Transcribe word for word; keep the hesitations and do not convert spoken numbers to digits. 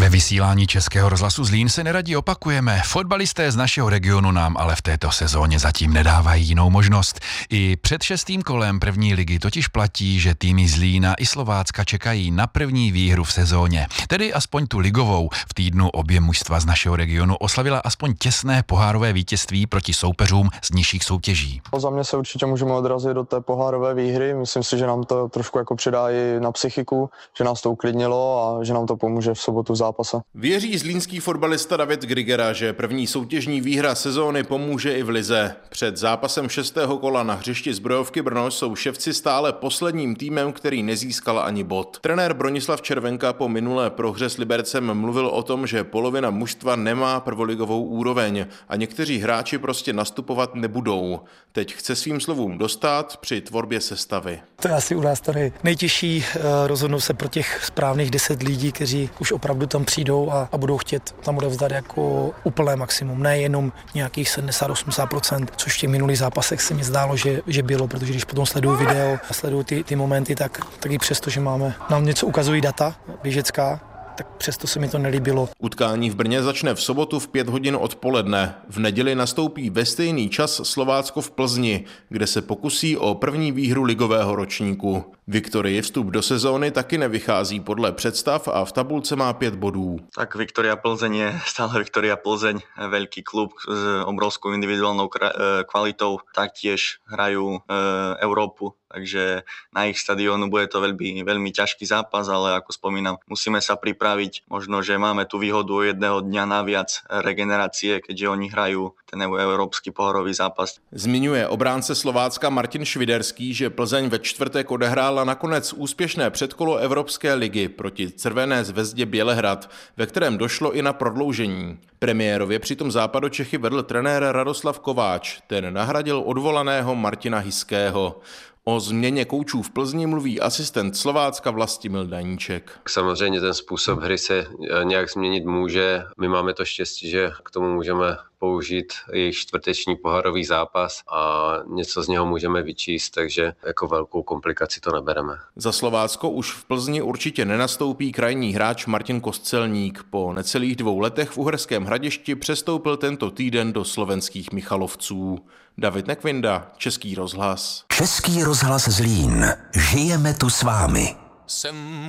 Ve vysílání Českého rozhlasu Zlín se neradí opakujeme. Fotbalisté z našeho regionu nám ale v této sezóně zatím nedávají jinou možnost. I před šestým kolem první ligy totiž platí, že týmy Zlína i Slovácka čekají na první výhru v sezóně. Tedy aspoň tu ligovou. V týdnu obě mužstva z našeho regionu oslavila aspoň těsné pohárové vítězství proti soupeřům z nižších soutěží. Za mě se určitě můžeme odrazit do té pohárové výhry. Myslím si, že nám to trošku jako přidá i na psychiku, že nás to uklidnilo a že nám to pomůže v sobotu v zápase. Věří zlínský fotbalista David Grigera, že první soutěžní výhra sezóny pomůže i v lize. Před zápasem šestého kola na hřišti Zbrojovky Brno jsou Ševci stále posledním týmem, který nezískal ani bod. Trenér Bronislav Červenka po minulé prohře s Libercem mluvil o tom, že polovina mužstva nemá prvoligovou úroveň a někteří hráči prostě nastupovat nebudou. Teď chce svým slovům dostat při tvorbě sestavy. To je asi u nás tady nejtěžší, rozhodnout se pro těch správných deset lidí, kteří už opravdu tam přijdou a, a budou chtět tam odevzdat jako úplné maximum, ne jenom nějakých sedmdesát až osmdesát procent, což v těch minulých zápasech se mi zdálo, že, že bylo, protože když potom sleduju video a sleduju ty, ty momenty, tak, tak i přesto, že máme, nám něco ukazují data běžecká, tak přesto se mi to nelíbilo. Utkání v Brně začne v sobotu v pět hodin odpoledne. V neděli nastoupí ve stejný čas Slovácko v Plzni, kde se pokusí o první výhru ligového ročníku. Viktorii vstup do sezóny taky nevychází podle představ a v tabulce má pět bodů. Tak Viktoria Plzeň je stále Viktoria Plzeň, veľký klub s obrovskou individuálnou kvalitou, taktiež hrajú Európu. Takže na ich stadiónu bude to veľmi, veľmi ťažký zápas, ale ako spomínam, musíme sa pripraviť. Možno, že máme tu výhodu o jedného dňa naviac regenerácie, keďže oni hrajú ten európsky pohárový zápas. Zmiňuje obránce Slovácka Martin Šviderský, že Plzeň ve čtvrtek odehrála nakonec úspěšné předkolo Evropské ligy proti Crvené zvezdě Bělehrad, ve kterém došlo i na prodloužení. Premiérově přitom Západočechy vedl trenér Radoslav Kováč, ten nahradil odvolaného Martina Hiského. O změně koučů v Plzni mluví asistent Slovácka Vlastimil Daníček. Samozřejmě ten způsob hry se nějak změnit může. My máme to štěstí, že k tomu můžeme použít jejich čtvrteční pohárový zápas a něco z něho můžeme vyčíst, takže jako velkou komplikaci to nebereme. Za Slovácko už v Plzni určitě nenastoupí krajní hráč Martin Kostelník. Po necelých dvou letech v Uherském Hradišti přestoupil tento týden do slovenských Michalovců. David Nekvinda, Český rozhlas. Český rozhlas Zlín. Žijeme tu s vámi. Jsem